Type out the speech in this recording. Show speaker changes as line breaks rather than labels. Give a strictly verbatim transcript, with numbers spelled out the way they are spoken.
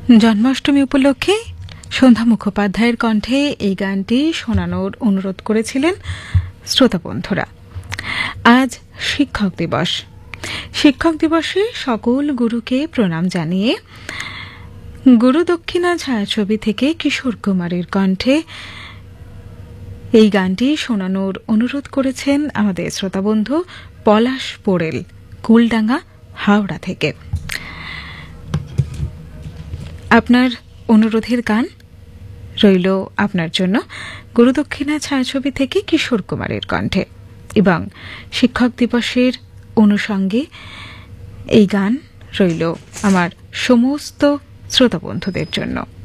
জন্মাষ্টমী উপলক্ষে সন্ধ্যা মুখোপাধ্যায়ের কণ্ঠে এই গানটি শোনানোর অনুরোধ করেছিলেন শ্রোতা বন্ধুরা। আজ শিক্ষক দিবস। শিক্ষক দিবসে সকল গুরুকে প্রণাম জানিয়ে গুরু দক্ষিণা ছায়াছবি থেকে কিশোর কুমারের কণ্ঠে এই গানটি শোনানোর অনুরোধ করেছেন আমাদের শ্রোতা বন্ধু পলাশ পোড়েল, কুলডাঙ্গা, হাওড়া থেকে। আপনার অনুরোধের গান রইল আপনার জন্য গুরুদক্ষিণা ছায়াছবি থেকে কিশোর কুমারের কণ্ঠে, এবং শিক্ষক দিবসের অনুষঙ্গে এই গান রইল আমার সমস্ত শ্রোতা বন্ধুদের জন্য।